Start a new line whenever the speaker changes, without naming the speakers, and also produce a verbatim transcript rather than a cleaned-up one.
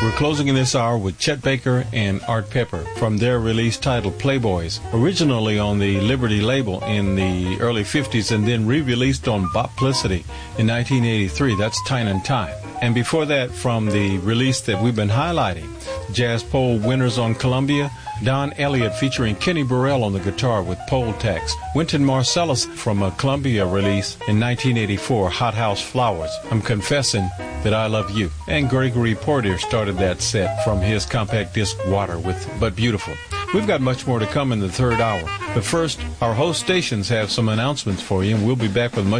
We're closing in this hour with Chet Baker and Art Pepper from their release titled Playboys, originally on the Liberty label in the early fifties and then re-released on Boplicity in nineteen eighty-three. That's Time and Time. And before that, from the release that we've been highlighting, Jazz Poll Winners on Columbia, Don Elliott featuring Kenny Burrell on the guitar with Poll Text, Wynton Marsalis from a Columbia release in nineteen eighty-four, Hot House Flowers, I'm Confessing That I Love You. And Gregory Porter started that set from his compact disc Water with But Beautiful. We've got much more to come in the third hour. But first, our host stations have some announcements for you, and we'll be back with much